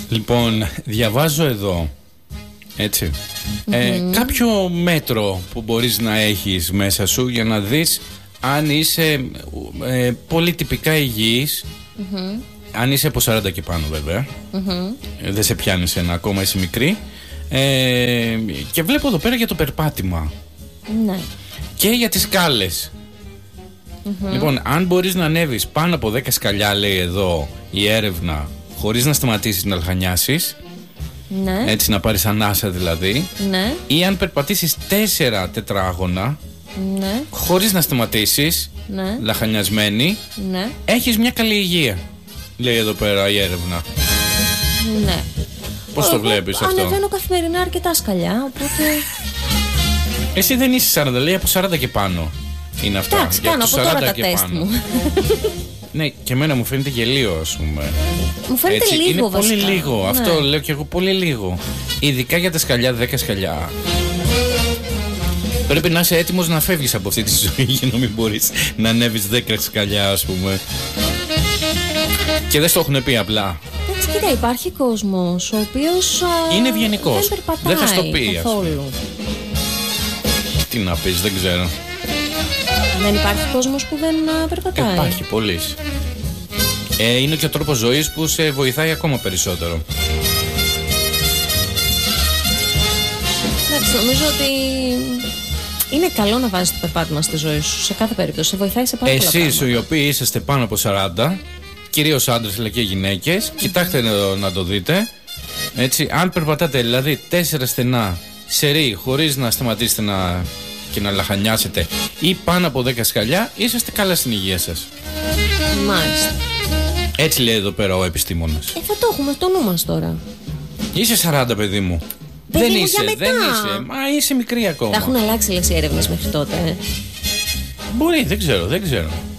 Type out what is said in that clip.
Λοιπόν, διαβάζω εδώ, έτσι, κάποιο μέτρο που μπορείς να έχεις μέσα σου για να δεις αν είσαι πολύ τυπικά υγιής, αν είσαι από 40 και πάνω βέβαια, δεν σε πιάνει ένα ακόμα, είσαι μικρή, και βλέπω εδώ πέρα για το περπάτημα, Ναι. και για τις σκάλες. Λοιπόν, αν μπορείς να ανέβεις πάνω από 10 σκαλιά, λέει εδώ η έρευνα, χωρίς να σταματήσεις να λαχανιάσεις, Ναι. έτσι να πάρεις ανάσα δηλαδή, Ναι. ή αν περπατήσεις 4 τετράγωνα Ναι. χωρίς να σταματήσεις, Ναι. λαχανιασμένη, Ναι. έχεις μια καλή υγεία, λέει εδώ πέρα η έρευνα. Ναι. Πώς το βλέπεις αυτό? Ανεβαίνω καθημερινά αρκετά σκαλιά, οπότε. Εσύ δεν είσαι 40, λέει από 40 και πάνω είναι αυτά. Εντάξει, Για κάνω τους από τώρα 40 τα και τεστ πάνω. μου. Ναι, και εμένα μου φαίνεται γελίο, ας πούμε. Μου φαίνεται Έτσι, λίγο, είναι βασικά. πολύ λίγο. Ναι. Αυτό λέω και εγώ, πολύ λίγο. Ειδικά για τα σκαλιά, 10 σκαλιά. Πρέπει να είσαι έτοιμος να φεύγεις από αυτή τη ζωή για να μην μπορείς να ανέβεις 10 σκαλιά, ας πούμε. Και δεν στο έχουν πει απλά. Εντάξει, κοίτα, υπάρχει κόσμος ο οποίος Είναι ευγενικός. δεν περπατάει Δεν θα στο πει, ας καθόλου. Τι να πεις, δεν ξέρω. Δεν υπάρχει κόσμος που δεν περπατάει. Υπάρχει πολλής. Είναι και ο τρόπος ζωής που σε βοηθάει ακόμα περισσότερο. Εντάξει, νομίζω ότι είναι καλό να βάζεις το περπάτημα στη ζωή σου. Σε κάθε περίπτωση, σε βοηθάει σε πάρα πολλά Εσείς πράγματα. οι οποίοι είσαστε πάνω από 40, κυρίως άντρες αλλά και γυναίκες, κοιτάξτε να το δείτε. Έτσι, αν περπατάτε δηλαδή 4 στενά σερί χωρίς να σταματήσετε και να λαχανιάσετε, ή πάνω από 10 σκαλιά, είσαστε καλά στην υγεία σας. Μάλιστα. Έτσι λέει εδώ πέρα ο επιστήμονας. Θα το έχουμε στο νου μας τώρα. Είσαι 40, παιδί μου. Παιδί Δεν μου, είσαι, για δεν μετά. είσαι. Μα είσαι μικρή ακόμα. Θα έχουν αλλάξει, λες, οι έρευνες μέχρι τότε. Μπορεί, δεν ξέρω.